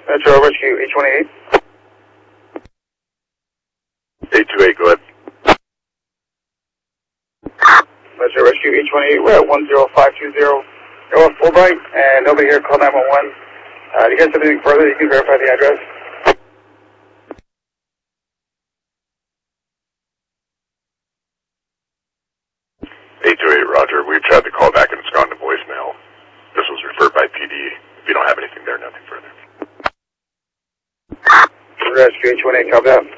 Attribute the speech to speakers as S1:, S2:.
S1: Metro Rescue 828.
S2: 828, go ahead.
S1: Metro Rescue 828, we're at 10520 North Fulbright, and nobody here called 911. Do you guys have anything further? You can verify the address.
S2: 828, Roger. We tried to call back and it's gone to voicemail. This was referred by PD. If you don't have anything there, nothing further.
S1: Rescue 828, copy that.